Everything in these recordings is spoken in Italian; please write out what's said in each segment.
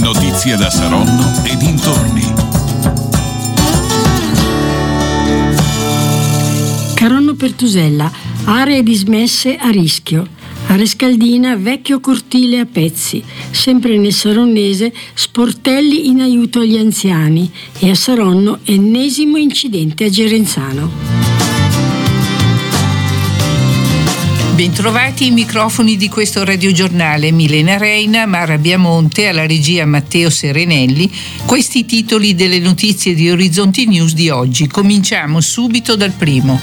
Notizie da Saronno e dintorni. Caronno Pertusella, aree dismesse a rischio. A Rescaldina, vecchio cortile a pezzi. Sempre nel Saronnese, sportelli in aiuto agli anziani. E a Saronno, ennesimo incidente a Gerenzano. Bentrovati ai microfoni di questo radiogiornale. Milena Reina, Mara Biamonte, alla regia Matteo Serenelli. Questi i titoli delle notizie di Orizzonti News di oggi. Cominciamo subito dal primo.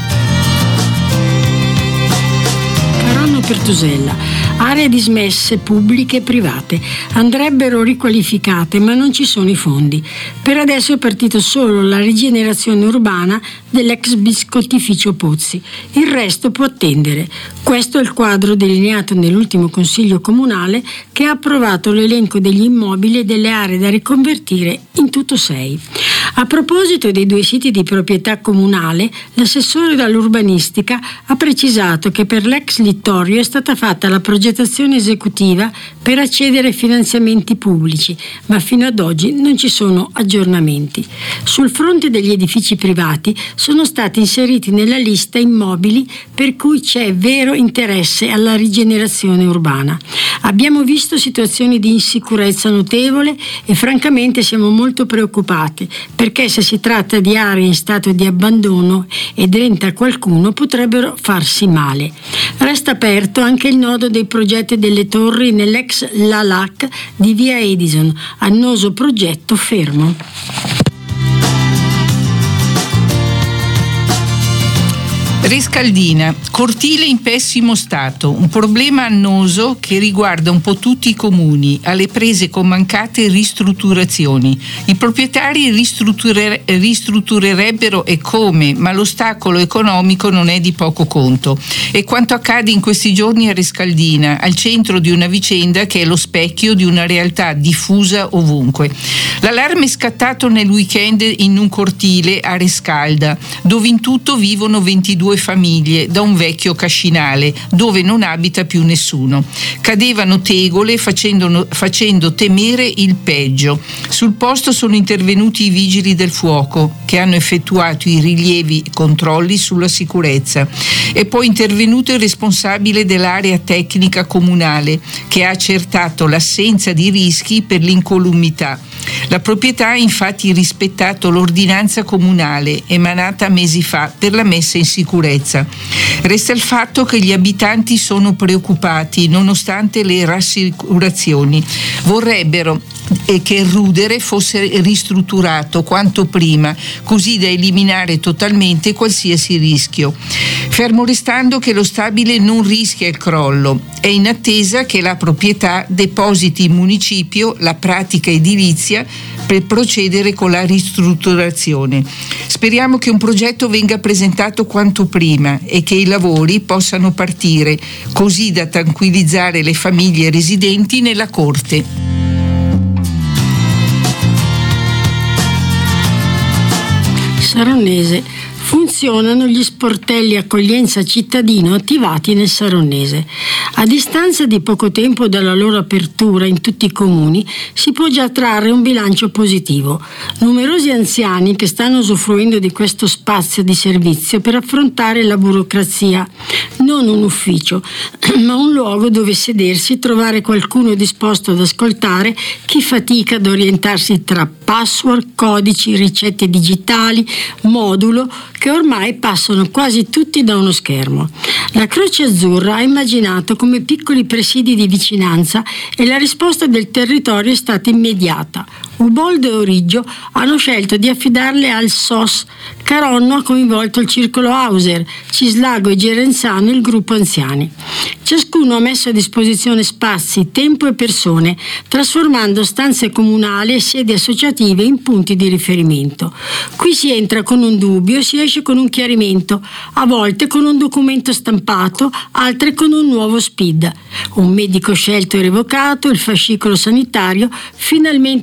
Caronno Pertusella. Aree dismesse pubbliche e private andrebbero riqualificate, ma non ci sono i fondi. Per adesso è partito solo la rigenerazione urbana dell'ex biscottificio Pozzi. Il resto può attendere. Questo è il quadro delineato nell'ultimo Consiglio Comunale che ha approvato l'elenco degli immobili e delle aree da riconvertire, in tutto 6. A proposito dei 2 siti di proprietà comunale, l'assessore all'urbanistica ha precisato che per l'ex Littorio è stata fatta la progettazione esecutiva per accedere ai finanziamenti pubblici, ma fino ad oggi non ci sono aggiornamenti. Sul fronte degli edifici privati sono stati inseriti nella lista immobili per cui c'è vero interesse alla rigenerazione urbana. Abbiamo visto situazioni di insicurezza notevole e francamente siamo molto preoccupati, perché se si tratta di aree in stato di abbandono ed entra qualcuno potrebbero farsi male. Resta aperto anche il nodo dei progetti delle torri nell'ex LALAC di via Edison, annoso progetto fermo. Rescaldina, cortile in pessimo stato, un problema annoso che riguarda un po' tutti i comuni, alle prese con mancate ristrutturazioni. I proprietari ristrutturerebbero e come, ma l'ostacolo economico non è di poco conto. E quanto accade in questi giorni a Rescaldina, al centro di una vicenda che è lo specchio di una realtà diffusa ovunque. L'allarme è scattato nel weekend in un cortile a Rescalda, dove in tutto vivono 22 famiglie da un vecchio cascinale dove non abita più nessuno. Cadevano tegole facendo temere il peggio. Sul posto sono intervenuti i vigili del fuoco che hanno effettuato i rilievi e controlli sulla sicurezza. È poi intervenuto il responsabile dell'area tecnica comunale che ha accertato l'assenza di rischi per l'incolumità. La proprietà ha infatti rispettato l'ordinanza comunale emanata mesi fa per la messa in sicurezza. Resta il fatto che gli abitanti sono preoccupati nonostante le rassicurazioni. Vorrebbero che il rudere fosse ristrutturato quanto prima, così da eliminare totalmente qualsiasi rischio. Fermo restando che lo stabile non rischia il crollo, è in attesa che la proprietà depositi in municipio la pratica edilizia per procedere con la ristrutturazione. Speriamo che un progetto venga presentato quanto prima e che i lavori possano partire, così da tranquillizzare le famiglie residenti nella corte. Saronnese. Funzionano gli sportelli accoglienza cittadino attivati nel Saronnese. A distanza di poco tempo dalla loro apertura in tutti i comuni si può già trarre un bilancio positivo. Numerosi anziani che stanno usufruendo di questo spazio di servizio per affrontare la burocrazia. Non un ufficio, ma un luogo dove sedersi e trovare qualcuno disposto ad ascoltare chi fatica ad orientarsi tra password, codici, ricette digitali, modulo, che ormai passano quasi tutti da uno schermo. La Croce Azzurra ha immaginato come piccoli presidi di vicinanza e la risposta del territorio è stata immediata. Uboldo e Origgio hanno scelto di affidarle al SOS. Caronno ha coinvolto il Circolo Hauser, Cislago e Gerenzano il gruppo anziani. Ciascuno ha messo a disposizione spazi, tempo e persone, trasformando stanze comunali e sedi associative in punti di riferimento. Qui si entra con un dubbio e si esce con un chiarimento, a volte con un documento stampato, altre con un nuovo SPID. Un medico scelto e revocato, il fascicolo sanitario finalmente consultato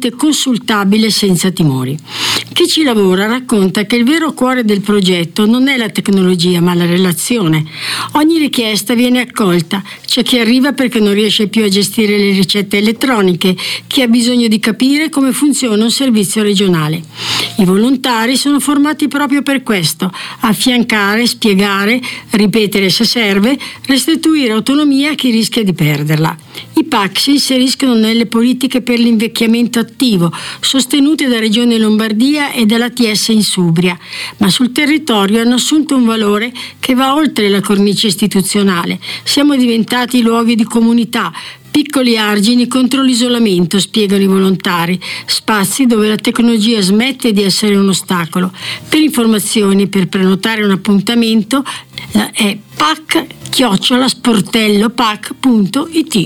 consultabile senza timori. Chi ci lavora racconta che il vero cuore del progetto non è la tecnologia ma la relazione. Ogni richiesta viene accolta, c'è chi arriva perché non riesce più a gestire le ricette elettroniche, chi ha bisogno di capire come funziona un servizio regionale. I volontari sono formati proprio per questo: affiancare, spiegare, ripetere se serve, restituire autonomia a chi rischia di perderla. I PAC si inseriscono nelle politiche per l'invecchiamento attivo, sostenute da Regione Lombardia e dall'ATS Insubria, ma sul territorio hanno assunto un valore che va oltre la cornice istituzionale. Siamo diventati luoghi di comunità, piccoli argini contro l'isolamento, spiegano i volontari, spazi dove la tecnologia smette di essere un ostacolo. Per informazioni, per prenotare un appuntamento, è pac@sportellopac.it.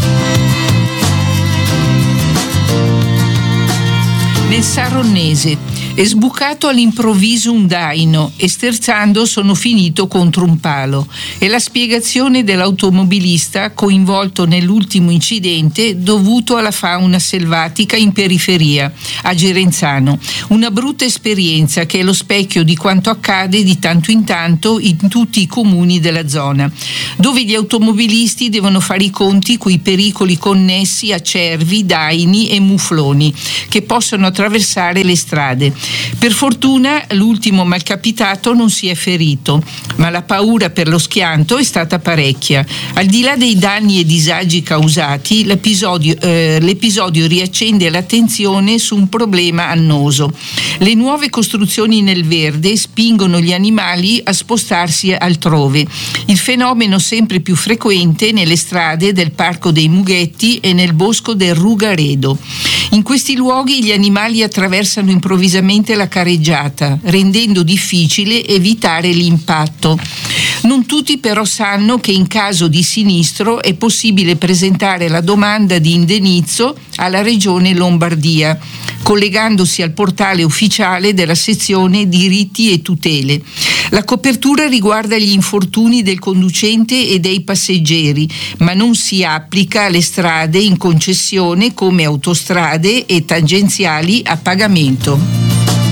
Nel Saronnese è sbucato all'improvviso un daino e sterzando sono finito contro un palo. È la spiegazione dell'automobilista coinvolto nell'ultimo incidente dovuto alla fauna selvatica in periferia, a Gerenzano. Una brutta esperienza che è lo specchio di quanto accade di tanto in tanto in tutti i comuni della zona, dove gli automobilisti devono fare i conti coi pericoli connessi a cervi, daini e mufloni che possono attraversare le strade. Per fortuna l'ultimo malcapitato non si è ferito, ma la paura per lo schianto è stata parecchia. Al di là dei danni e disagi causati, l'episodio riaccende l'attenzione su un problema annoso. Le nuove costruzioni nel verde spingono gli animali a spostarsi altrove. Il fenomeno sempre più frequente nelle strade del Parco dei Mughetti e nel bosco del Rugaredo. In questi luoghi gli animali attraversano improvvisamente la careggiata, rendendo difficile evitare l'impatto. Non tutti però sanno che in caso di sinistro è possibile presentare la domanda di indennizzo alla Regione Lombardia, collegandosi al portale ufficiale della sezione diritti e tutele. La copertura riguarda gli infortuni del conducente e dei passeggeri, ma non si applica alle strade in concessione come autostrade e tangenziali a pagamento.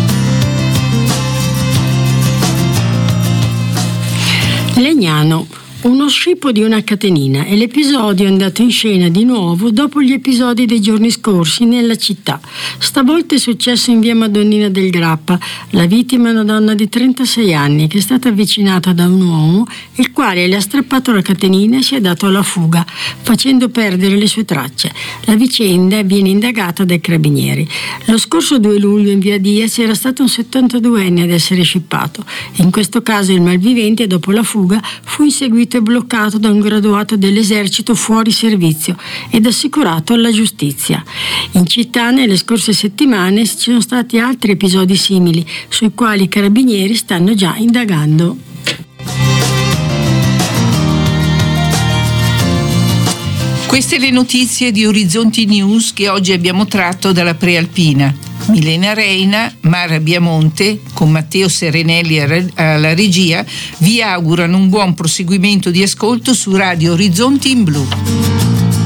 Legnano, uno scippo di una catenina, e l'episodio è andato in scena di nuovo dopo gli episodi dei giorni scorsi nella città. Stavolta è successo in via Madonnina del Grappa. La vittima è una donna di 36 anni che è stata avvicinata da un uomo il quale le ha strappato la catenina e si è dato alla fuga, facendo perdere le sue tracce. La vicenda viene indagata dai carabinieri. Lo scorso 2 luglio in via Diaz era stato un 72enne ad essere scippato. In questo caso il malvivente, dopo la fuga, fu inseguito e bloccato da un graduato dell'esercito fuori servizio ed assicurato alla giustizia. In città nelle scorse settimane ci sono stati altri episodi simili, sui quali i carabinieri stanno già indagando. Queste le notizie di Orizzonti News che oggi abbiamo tratto dalla Prealpina. Milena Reina, Mara Biamonte, con Matteo Serenelli alla regia, vi augurano un buon proseguimento di ascolto su Radio Orizzonti in Blu.